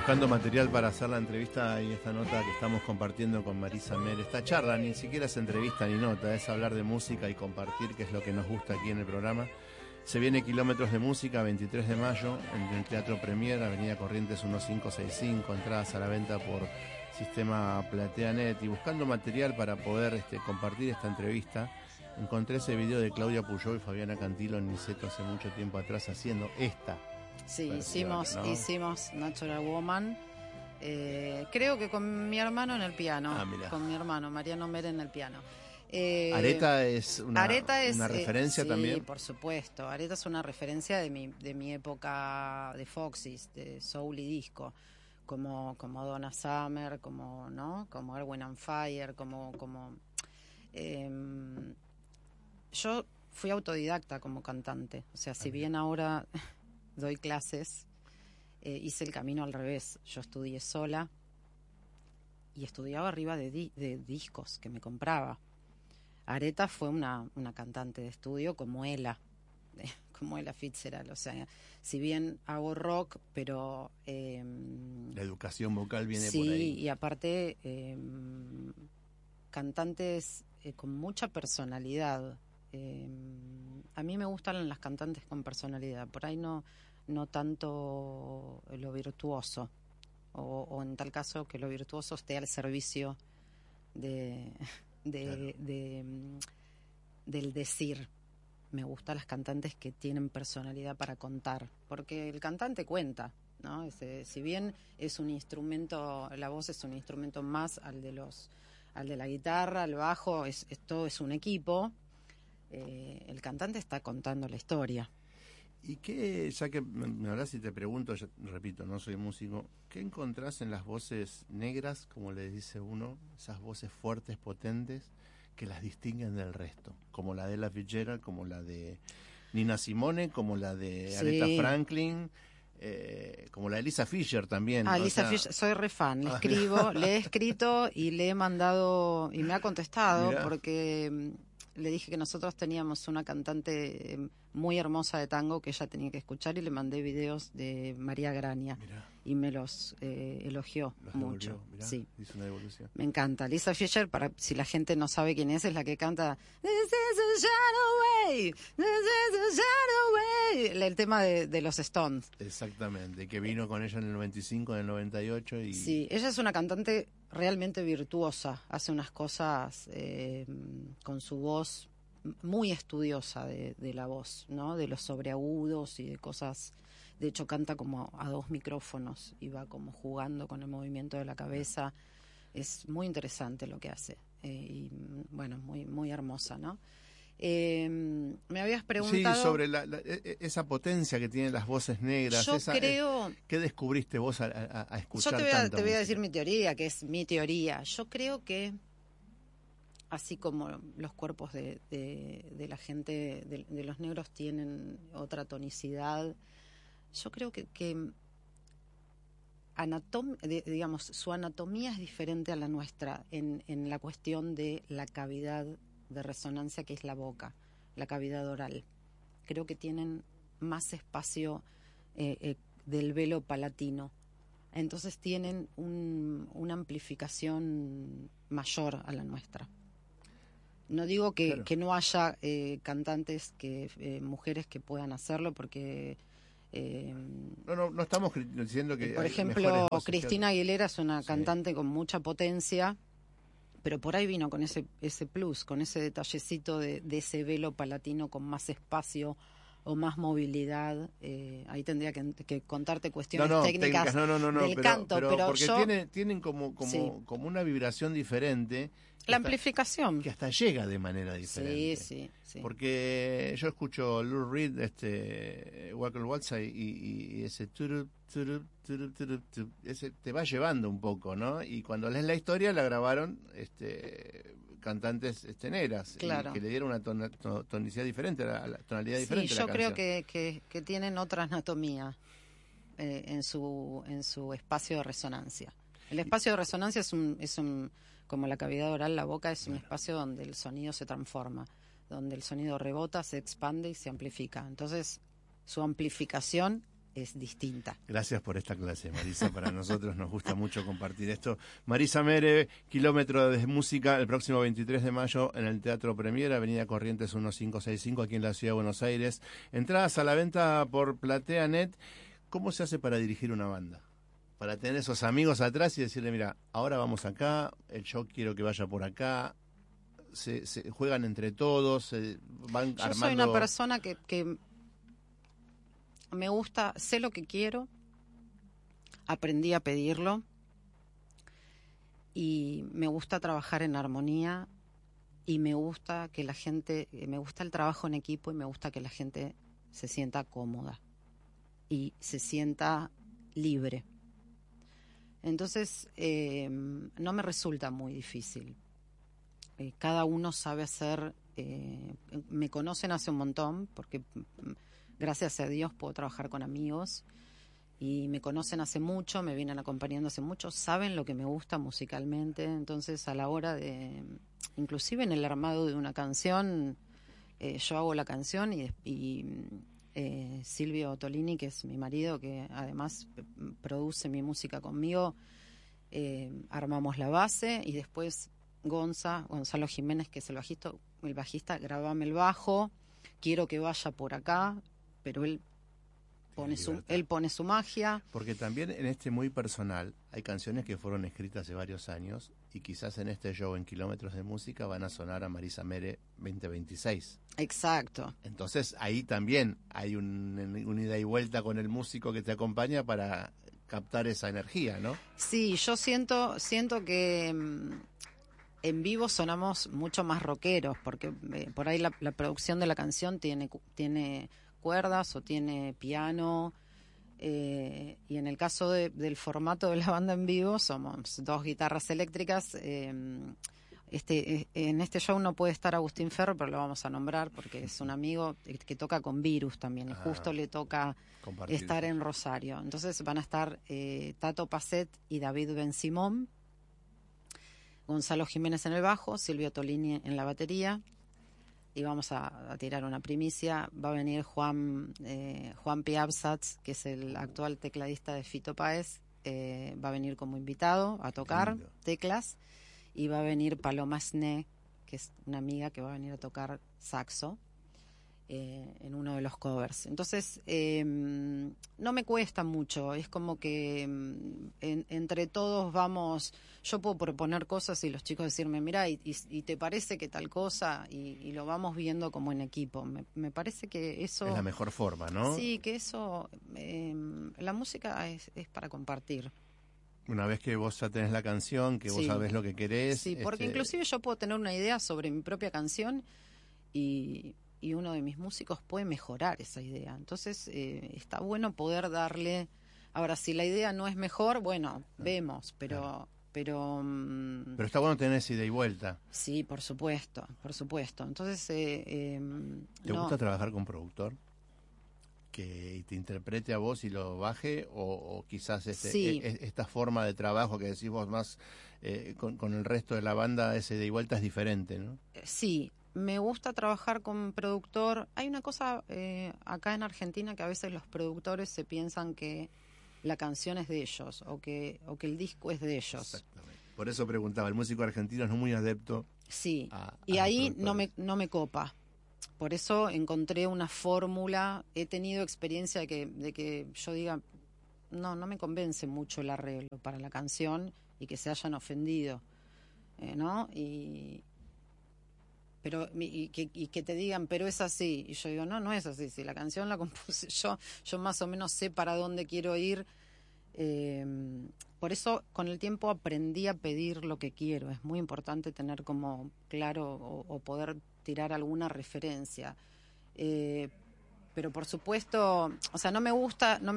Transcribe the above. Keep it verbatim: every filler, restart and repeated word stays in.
buscando material para hacer la entrevista y esta nota que estamos compartiendo con Marisa Mer. Esta charla ni siquiera es entrevista ni nota, es hablar de música y compartir, que es lo que nos gusta aquí en el programa. Se viene Kilómetros de Música, veintitrés de mayo, en el Teatro Premier, Avenida Corrientes quince sesenta y cinco, entradas a la venta por sistema PlateaNet. Y buscando material para poder este, compartir esta entrevista, encontré ese video de Claudia Puyol y Fabiana Cantilo en Niceto hace mucho tiempo atrás haciendo esta. Sí, versión, hicimos, ¿no? hicimos Natural Woman, eh, creo que con mi hermano en el piano, Ah, mirá. con mi hermano, Mariano Mer en el piano. Eh, Areta es una, Areta es, una referencia eh, sí, también. Sí, por supuesto. Areta es una referencia de mi, de mi época de Foxys, de soul y disco, como, como Donna Summer, como, ¿no? Como Erwin and Fire, como, como eh, yo fui autodidacta como cantante. O sea, si bien ahora doy clases, eh, hice el camino al revés. Yo estudié sola y estudiaba arriba de, di de discos que me compraba. Areta fue una, una cantante de estudio como Ella, como Ella Fitzgerald. O sea, si bien hago rock, pero... Eh, la educación vocal viene sí, por ahí. Sí, y aparte eh, cantantes eh, con mucha personalidad. Eh, a mí me gustan las cantantes con personalidad, por ahí no, no tanto lo virtuoso, o, o en tal caso que lo virtuoso esté al servicio de, de, claro. de, de del decir. Me gustan las cantantes que tienen personalidad para contar, porque el cantante cuenta, ¿no? Ese, si bien es un instrumento, la voz es un instrumento más al de los, al de la guitarra, el bajo, es, es todo es un equipo. Eh, el cantante está contando la historia. ¿Y qué, ya que me hablas y te pregunto, ya, repito, no soy músico, ¿qué encontrás en las voces negras, como le dice uno, esas voces fuertes, potentes, que las distinguen del resto? Como la de Ella Fitzgerald, como la de Nina Simone, como la de sí. Aretha Franklin, eh, como la de Lisa Fischer también. Ah, Lisa sea... Fischer, soy re fan, le escribo, le he escrito y le he mandado, y me ha contestado, Mirá. porque... le dije que nosotros teníamos una cantante muy hermosa de tango que ella tenía que escuchar y le mandé videos de María Grania. Mirá. Y me los eh, elogió los mucho. Mirá, sí. Hizo una devolución. Me encanta. Lisa Fischer, para si la gente no sabe quién es, es la que canta This is a shadow way, this is a shadow way, el tema de, de los Stones. Exactamente, que vino con ella en el noventa y cinco, en el noventa y ocho. Y... sí, ella es una cantante realmente virtuosa, hace unas cosas eh, con su voz muy estudiosa de, de la voz, ¿no? De los sobreagudos y de cosas. De hecho canta como a dos micrófonos y va como jugando con el movimiento de la cabeza. Es muy interesante lo que hace eh, y bueno, muy muy hermosa, ¿no? Eh, me habías preguntado... Sí, sobre la, la, esa potencia que tienen las voces negras. Yo esa, creo... Eh, ¿qué descubriste vos a, a, a escuchar Yo te voy a, tanta te voy a música? decir mi teoría, que es mi teoría. Yo creo que, así como los cuerpos de, de, de la gente, de, de los negros tienen otra tonicidad, yo creo que, que anatom, de, digamos, su anatomía es diferente a la nuestra en, en la cuestión de la cavidad de resonancia que es la boca, la cavidad oral. Creo que tienen más espacio eh, eh, del velo palatino. Entonces tienen un, una amplificación mayor a la nuestra. No digo que, claro. que no haya eh, cantantes, que eh, mujeres que puedan hacerlo, porque... Eh, no, no, no estamos diciendo que... Por ejemplo, Cristina Aguilera es una sí. cantante con mucha potencia, pero por ahí vino con ese ese plus, con ese detallecito de, de ese velo palatino con más espacio o más movilidad. Eh, ahí tendría que, que contarte cuestiones no, no, técnicas, técnicas no, no, no, no, del pero, canto, pero, pero porque yo, tiene, tienen como como, sí. como una vibración diferente. La hasta, amplificación. Que hasta llega de manera diferente. Sí, sí, sí. Porque yo escucho Lou Reed, este, Walker Waltz y, y, y ese turup, turup, turup, turup, turup, ese te va llevando un poco, ¿no? Y cuando lees la historia la grabaron este cantantes este, negras, claro. y que le dieron una ton, ton, tonicidad diferente, a la tonalidad diferente. Sí, a la yo canción. creo que, que, que tienen otra anatomía eh, en su en su espacio de resonancia. El espacio de resonancia es un, es un como la cavidad oral, la boca es un bueno. espacio donde el sonido se transforma, donde el sonido rebota, se expande y se amplifica. Entonces, su amplificación es distinta. Gracias por esta clase, Marisa. Para nosotros nos gusta mucho compartir esto. Marisa Mere, Kilómetro de Música, el próximo veintitrés de mayo en el Teatro Premier, Avenida Corrientes quince sesenta y cinco, aquí en la Ciudad de Buenos Aires. Entradas a la venta por PlateaNet. ¿Cómo se hace para dirigir una banda? Para tener esos amigos atrás y decirle, mira, ahora vamos acá, el show quiero que vaya por acá. Se, se juegan entre todos, se van Yo armando... soy una persona que... que me gusta, sé lo que quiero, aprendí a pedirlo y me gusta trabajar en armonía y me gusta que la gente, me gusta el trabajo en equipo y me gusta que la gente se sienta cómoda y se sienta libre. Entonces, eh, no me resulta muy difícil. Eh, cada uno sabe hacer, eh, me conocen hace un montón porque... Gracias a Dios puedo trabajar con amigos y me conocen hace mucho, me vienen acompañando hace mucho, saben lo que me gusta musicalmente, entonces a la hora de, inclusive en el armado de una canción, eh, yo hago la canción y, y eh, Silvio Tolini, que es mi marido, que además produce mi música conmigo, eh, armamos la base y después Gonza, Gonzalo Jiménez, que es el bajista, el bajista, grabame el bajo, quiero que vaya por acá, pero él pone su él pone su magia. Porque también en este muy personal hay canciones que fueron escritas hace varios años y quizás en este show en Kilómetros de Música van a sonar a Marisa Mere veinte veintiséis. Exacto. Entonces ahí también hay un, un ida y vuelta con el músico que te acompaña para captar esa energía, ¿no? Sí, yo siento siento que mmm, en vivo sonamos mucho más rockeros porque eh, por ahí la, la producción de la canción tiene tiene cuerdas o tiene piano, eh, y en el caso de, del formato de la banda en vivo somos dos guitarras eléctricas. eh, este en este show no puede estar Agustín Ferro, pero lo vamos a nombrar porque es un amigo que toca con Virus también, y ah, justo le toca estar en Rosario. Entonces van a estar eh, Tato Pacet y David Ben Simón, Gonzalo Jiménez en el bajo, Silvio Tolini en la batería. Y vamos a, a tirar una primicia, va a venir Juan eh, Juan Piabsatz, que es el actual tecladista de Fito Páez, eh, va a venir como invitado a tocar Lindo. teclas, y va a venir Paloma Sne, que es una amiga que va a venir a tocar saxo eh, en uno de los covers. Entonces, eh, no me cuesta mucho, es como que en, entre todos vamos... Yo puedo proponer cosas y los chicos decirme, mira, y, y, y te parece que tal cosa, y, y lo vamos viendo como en equipo. Me, me parece que eso... Es la mejor forma, ¿no? Sí, que eso... Eh, la música es, es para compartir. Una vez que vos ya tenés la canción, que vos sí. sabés lo que querés... Sí, porque este... inclusive yo puedo tener una idea sobre mi propia canción y, y uno de mis músicos puede mejorar esa idea. Entonces, eh, está bueno poder darle... Ahora, si la idea no es mejor, bueno, no, vemos, pero... Claro. Pero, um, pero está bueno tener esa ida y vuelta. Sí, por supuesto, por supuesto. Entonces, eh, eh, ¿te no. gusta trabajar con productor? ¿Que te interprete a vos y lo baje? ¿O, o quizás este, sí. e, e, esta forma de trabajo que decís vos más eh, con, con el resto de la banda, ese ida y vuelta es diferente, ¿no? Sí, me gusta trabajar con productor. Hay una cosa eh, acá en Argentina que a veces los productores se piensan que la canción es de ellos o que o que el disco es de ellos. Exactamente. Por eso preguntaba, el músico argentino es muy adepto. Sí, a, a y ahí no me no me copa. Por eso encontré una fórmula. He tenido experiencia de que de que yo diga, no, no me convence mucho el arreglo para la canción y que se hayan ofendido, eh, ¿no? Y pero y que, y que te digan, pero es así. Y yo digo, no, no es así. Si la canción la compuse yo, yo más o menos sé para dónde quiero ir. Eh, por eso, con el tiempo aprendí a pedir lo que quiero. Es muy importante tener como claro o, o poder tirar alguna referencia. Eh, pero por supuesto, o sea, no me gusta... No